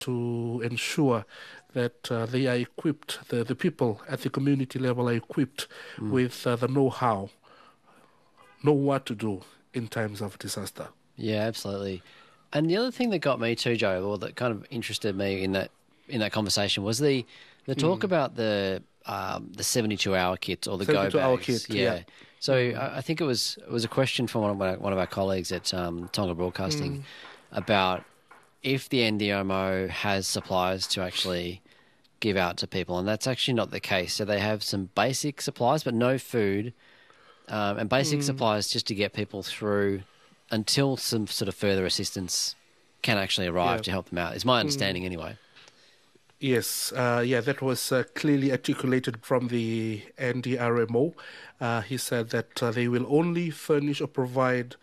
to ensure that they are equipped, the people at the community level are equipped with the know-how, know what to do in times of disaster. Yeah, absolutely. And the other thing that got me too, Joe, or that kind of interested me in that conversation was the talk about the 72-hour kit or the go bags. 72-hour kit, yeah. So I think it was a question from one of our colleagues at Tonga Broadcasting about if the NDMO has supplies to actually give out to people, and that's actually not the case. So they have some basic supplies, but no food, and basic supplies just to get people through until some sort of further assistance can actually arrive to help them out, is my understanding anyway. Yes, that was clearly articulated from the NDRMO. He said that they will only furnish or provide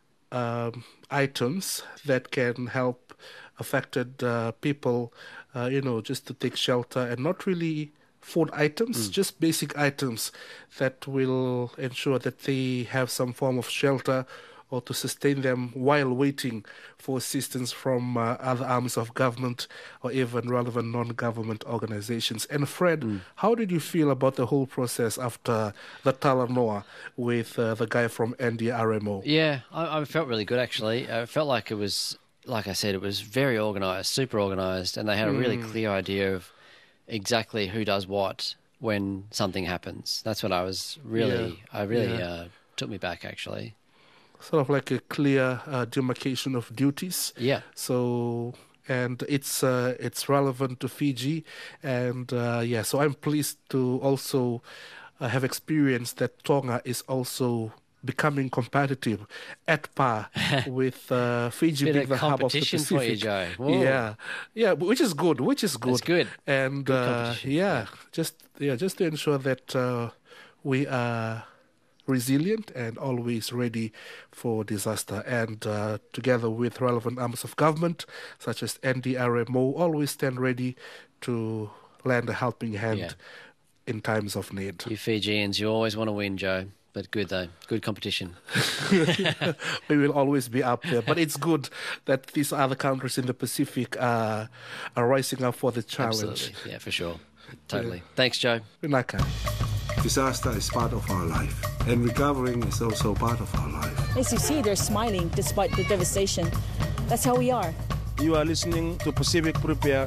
items that can help affected people, just to take shelter, and not really food items, just basic items that will ensure that they have some form of shelter or to sustain them while waiting for assistance from other arms of government or even relevant non-government organizations. And Fred, how did you feel about the whole process after the Talanoa with the guy from NDRMO? Yeah, I felt really good, actually. I felt like it was, like I said, it was very organised, super organised, and they had a really clear idea of exactly who does what when something happens. That's what I was really, took me back, actually. Sort of like a clear demarcation of duties. Yeah. So, and it's relevant to Fiji, and so I'm pleased to also have experienced that Tonga is also becoming competitive at par with Fiji being the hub of the Pacific. For you, Joe. Whoa. Yeah, which is good. That's good. And good just to ensure that we are resilient and always ready for disaster. And together with relevant arms of government, such as NDRMO, always stand ready to lend a helping hand in times of need. You Fijians, you always want to win, Joe. But good, though. Good competition. We will always be up there. But it's good that these other countries in the Pacific are rising up for the challenge. Absolutely. Yeah, for sure. Totally. Thanks, Joe. Vinaka. Disaster is part of our life, and recovering is also part of our life. As you see, they're smiling despite the devastation. That's how we are. You are listening to Pacific Prepare.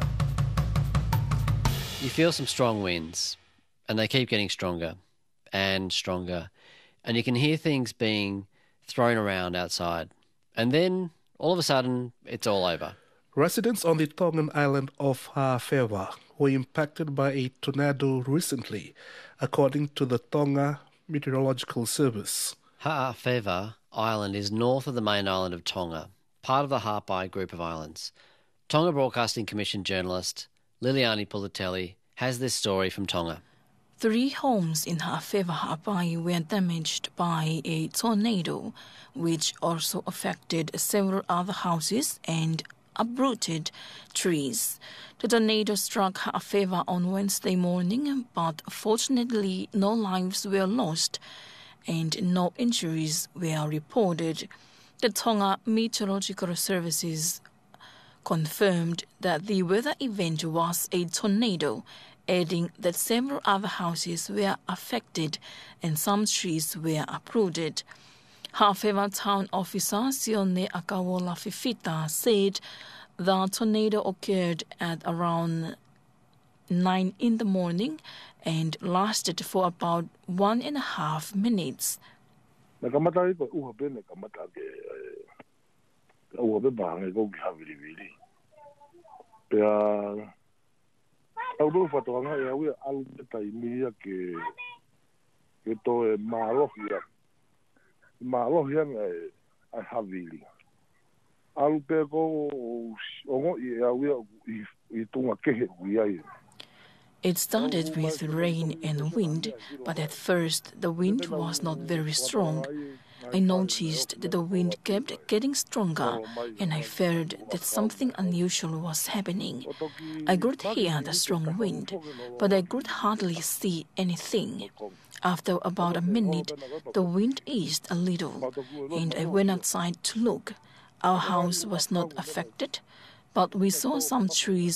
You feel some strong winds, and they keep getting stronger and stronger, and you can hear things being thrown around outside. And then, all of a sudden, it's all over. Residents on the Tongan island of Ha'awhera were impacted by a tornado recently, according to the Tonga Meteorological Service. Ha'awhera Island is north of the main island of Tonga, part of the Ha'apai group of islands. Tonga Broadcasting Commission journalist Liliani Pulitelli has this story from Tonga. 3 homes in Ha'awhera Ha'apai were damaged by a tornado, which also affected several other houses and uprooted trees. The tornado struck Ha'awhera on Wednesday morning, but fortunately no lives were lost and no injuries were reported. The Tonga Meteorological Services confirmed that the weather event was a tornado, adding that several other houses were affected and some trees were uprooted. Ha'awhera Town Officer Sione Akawola Fifita said the tornado occurred at around 9 in the morning and lasted for about 1.5 minutes. It started with rain and wind, but at first the wind was not very strong. I noticed that the wind kept getting stronger, and I felt that something unusual was happening. I could hear the strong wind, but I could hardly see anything. After about a minute, the wind eased a little, and I went outside to look. Our house was not affected, but we saw some trees